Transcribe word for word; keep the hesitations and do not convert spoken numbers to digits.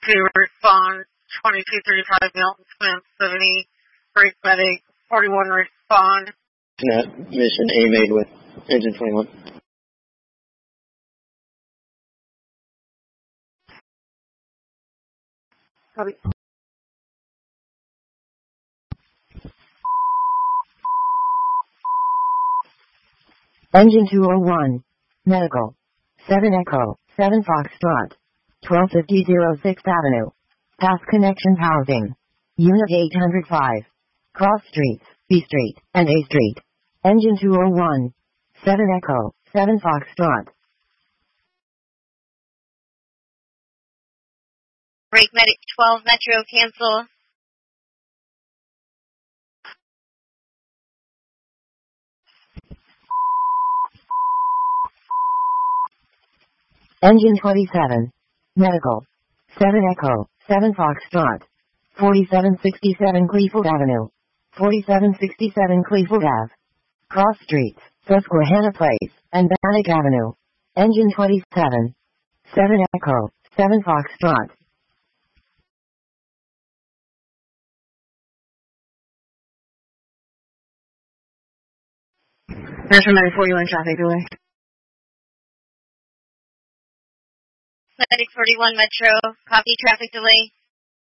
to respond, twenty-two thirty-five Milton Smith, seventy, Brake Medic, forty-one respond. Net, mission A made with engine twenty-one. Copy. Engine two oh one, medical, seven Echo, seven Foxtrot, twelve fifty oh sixth Avenue, path connection housing, unit eight oh five, cross streets, B Street, and A Street, engine two oh one, seven Echo, seven Foxtrot. Brake Medic twelve Metro, cancel. Engine twenty-seven, medical, seven Echo, seven Foxtrot, forty-seven sixty-seven Cleveland Avenue, forty-seven sixty-seven Cleveland Ave, cross streets, Susquehanna Place, and Bannock Avenue, engine twenty-seven, seven Echo, seven Foxtrot. Metro ninety-four, you in traffic delay. Medic forty-one Metro, copy traffic delay.